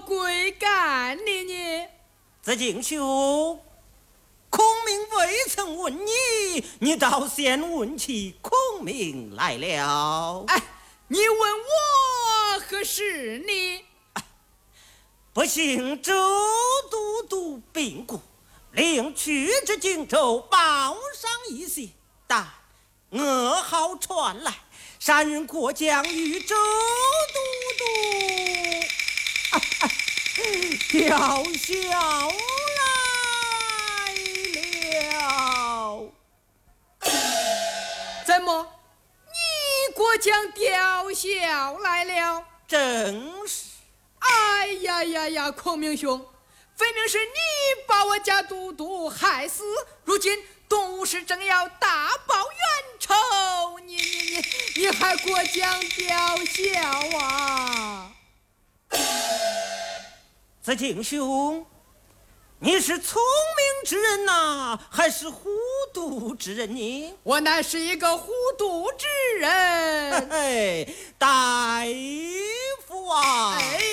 贵干你？ 子敬兄，孔明未曾问你，你倒先问起孔明来了。 哎，你问我何事呢？ 不幸周都督病故，令去至荆州报丧一席，但噩耗传来，山人过江与周都督吊销来了。 怎么，你过江吊销来了？ 正是。 哎呀呀呀，孔明兄，分明是你把我家都督害死，如今董氏正要大报冤仇，你还过江吊销啊？ 子敬兄，你是聪明之人呐，还是糊涂之人呢？ 我乃是一个糊涂之人。 大夫啊！ 哎。